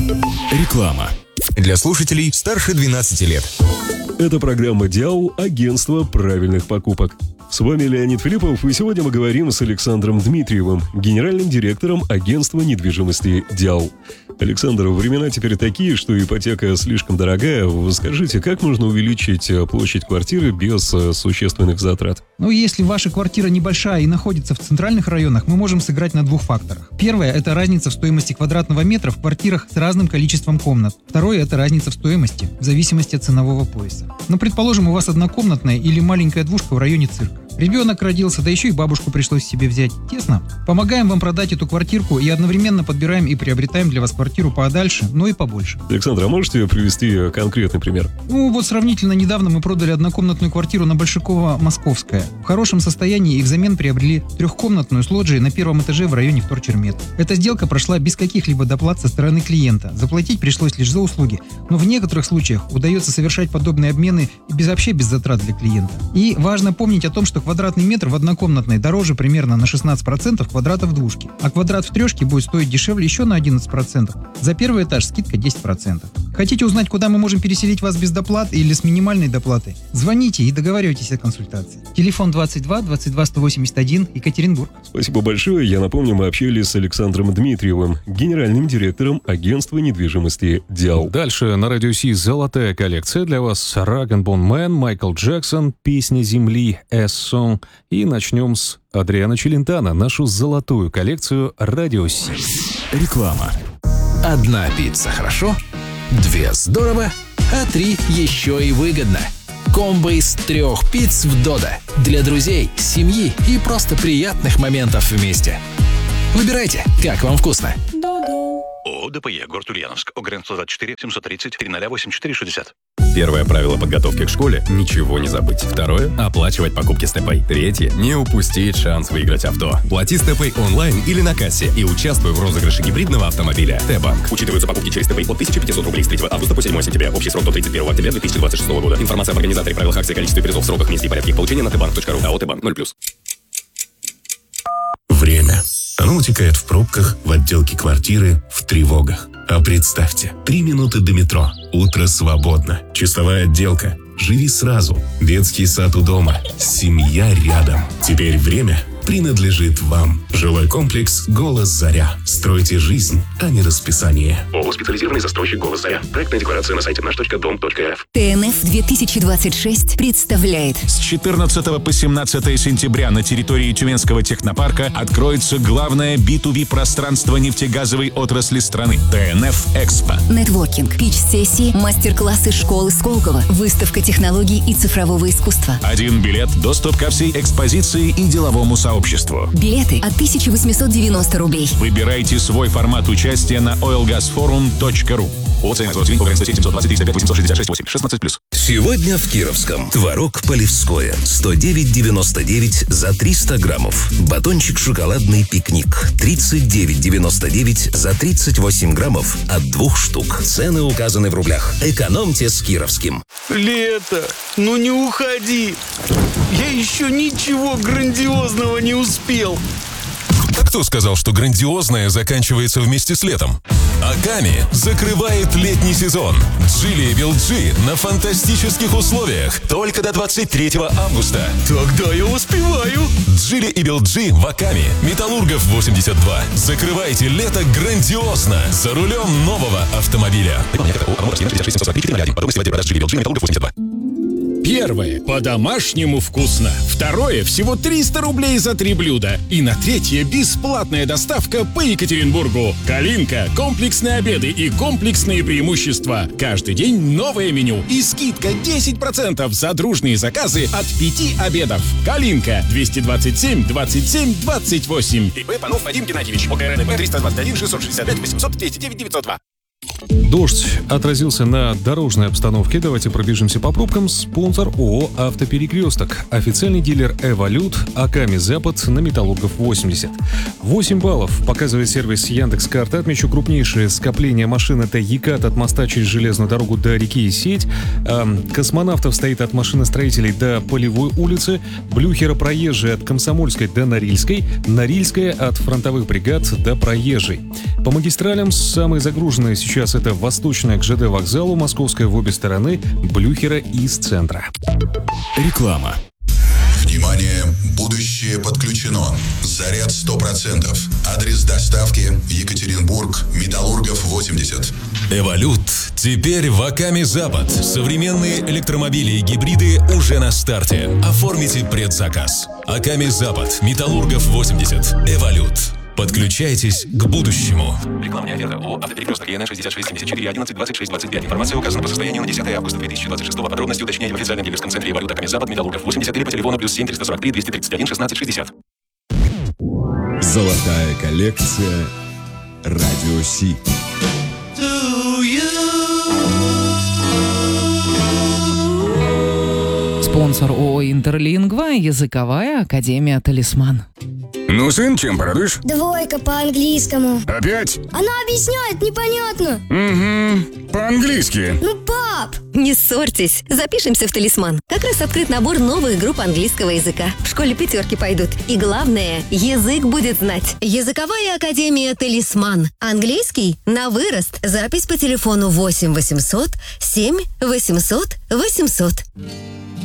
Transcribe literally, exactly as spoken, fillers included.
Реклама. Для слушателей старше двенадцати лет. Это программа «Диал. Агентство правильных покупок». С вами Леонид Филиппов, и сегодня мы говорим с Александром Дмитриевым, генеральным директором агентства недвижимости «Диал». Александр, времена теперь такие, что ипотека слишком дорогая. Скажите, как можно увеличить площадь квартиры без существенных затрат? Ну, если ваша квартира небольшая и находится в центральных районах, мы можем сыграть на двух факторах. Первое – это разница в стоимости квадратного метра в квартирах с разным количеством комнат. Второе – это разница в стоимости, в зависимости от ценового пояса. Ну, предположим, у вас однокомнатная или маленькая двушка в районе цирка. Ребенок родился, да еще и бабушку пришлось себе взять. Тесно? Помогаем вам продать эту квартирку и одновременно подбираем и приобретаем для вас квартиру подальше, но и побольше. Александр, а можете привести конкретный пример? Ну, вот сравнительно недавно мы продали однокомнатную квартиру на Большакова-Московская. В хорошем состоянии и взамен приобрели трехкомнатную с лоджией на первом этаже в районе Вторчермет. Эта сделка прошла без каких-либо доплат со стороны клиента. Заплатить пришлось лишь за услуги. Но в некоторых случаях удается совершать подобные обмены и без, вообще без затрат для клиента. И важно помнить о том, что квадратный метр в однокомнатной дороже примерно на шестнадцать процентов квадрата в двушке, а квадрат в трешке будет стоить дешевле еще на одиннадцать процентов. За первый этаж скидка десять процентов. Хотите узнать, куда мы можем переселить вас без доплаты или с минимальной доплатой? Звоните и договаривайтесь о консультации. Телефон двадцать два двадцать два сто восемьдесят один, Екатеринбург. Спасибо большое. Я напомню, мы общались с Александром Дмитриевым, генеральным директором агентства недвижимости «Диал». Дальше на Радио Си золотая коллекция для вас. Rag and Bone Man, Майкл Джексон, «Песня земли», «Эссон». И начнем с Адриано Челентано, нашу золотую коллекцию Радио Си. Реклама. Одна пицца хорошо, две здорово, а три еще и выгодно. Комбо из трех пиц в Додо. Для друзей, семьи и просто приятных моментов вместе. Выбирайте, как вам вкусно. ООО ДПЕ, город Ульяновск, ОГРН сто двадцать четыре семьсот тридцать тридцать восемьдесят четыре шестьдесят. Первое правило подготовки к школе – ничего не забыть. Второе – оплачивать покупки с ТП. Третье – не упустить шанс выиграть авто. Плати с ТП онлайн или на кассе и участвуй в розыгрыше гибридного автомобиля. Т-банк. Учитываются покупки через ТП от тысяча пятьсот рублей с третьего августа по седьмое сентября. Общий срок до тридцать первого октября две тысячи двадцать шестого года. Информация об организаторе, правилах акции, количестве призов, сроках, месте и порядке их получения на тбанк точка ру. АО «Т-банк» ноль плюс. Время. Оно утекает в пробках, в отделке квартиры, в тревогах. А представьте, три минуты до метро. Утро свободно. Чистовая отделка. Живи сразу. Детский сад у дома. Семья рядом. Теперь время принадлежит вам. Жилой комплекс «Голос Заря». Стройте жизнь, а не расписание. ООО «Специализированный застройщик «Голос Заря». Проектная декларация на сайте наш точка дом точка эр эф. ТНФ две тысячи двадцать шесть представляет. С четырнадцатого по семнадцатое сентября на территории Тюменского технопарка откроется главное би ту би пространство нефтегазовой отрасли страны – ТНФ Экспо. Нетворкинг, пич-сессии, мастер-классы школы Сколково, выставка технологий и цифрового искусства. Один билет, доступ ко всей экспозиции и деловому сообществу. Билеты от тысяча восемьсот девяносто рублей. Выбирайте свой формат участия на ойл газ форум точка ру. шестнадцать плюс. Сегодня в Кировском. Творог Полевское. сто девять девяносто девять за триста граммов. Батончик шоколадный «Пикник». тридцать девять девяносто девять за тридцать восемь граммов от двух штук. Цены указаны в рублях. Экономьте с Кировским. Лето, ну не уходи. Я еще ничего грандиозного не успел. А кто сказал, что грандиозное заканчивается вместе с летом? Аками закрывает летний сезон. Джили и Билджи на фантастических условиях. Только до двадцать третьего августа. Тогда я успеваю. Джили и Билджи в Аками. Металлургов восемьдесят два. Закрывайте лето грандиозно. За рулем нового автомобиля. Первое. По-домашнему вкусно. Второе. Всего триста рублей за три блюда. И на третье. Бесплатная доставка по Екатеринбургу. Калинка. Комплексные обеды и комплексные преимущества. Каждый день новое меню. И скидка десять процентов за дружные заказы от пяти обедов. Калинка. двести двадцать семь двадцать семь двадцать восемь. ИП Панов Вадим Геннадьевич. ОКРНП триста двадцать один шестьсот шестьдесят пять восемьсот двести девять девятьсот два. Дождь отразился на дорожной обстановке. Давайте пробежимся по пробкам. Спонсор ООО «Автоперекресток». Официальный дилер «Эволют», Аками Запад на Металлургов восемьдесят. восемь баллов показывает сервис Яндекс.Карта. Отмечу крупнейшее скопление машин. Это Екат от моста через железную дорогу до реки и сеть. Космонавтов стоит от машиностроителей до Полевой улицы. Блюхера проезжая от Комсомольской до Норильской. Норильская от фронтовых бригад до Проезжей. По магистралям самые загруженные сейчас сейчас это восточная к ЖД вокзалу, московская в обе стороны, Блюхера из центра. Реклама. Внимание! Будущее подключено. Заряд сто процентов. Адрес доставки Екатеринбург, Металлургов восемьдесят. Эволют. Теперь в Акаме Запад. Современные электромобили и гибриды уже на старте. Оформите предзаказ. Акаме Запад. Металлургов восемьдесят. Эволют. Подключайтесь к будущему. Рекламная оферта ООО «Автоперекресток» ЕН шестьдесят шесть семьдесят четыре одиннадцать двадцать шесть двадцать пять. Информация указана по состоянию на десятое августа две тысячи двадцать шестого. Подробности уточняйте в официальном дилерском центре «Эволют» Акаме Запад, Металлургов восемьдесят или по телефону плюс семь триста сорок три двести тридцать один шестнадцать шестьдесят. Золотая коллекция Радио Си. Спонсор ООО «Интерлингва», языковая академия «Талисман». Ну, сын, чем порадуешь? Двойка по английскому. Опять? Она объясняет непонятно. Угу, по-английски. Ну, пап! Не ссорьтесь, запишемся в «Талисман». Как раз открыт набор новых групп английского языка. В школе пятерки пойдут. И главное, язык будет знать. Языковая академия «Талисман». Английский на вырост. Запись по телефону восемь восемьсот семь восемьсот восемьсот.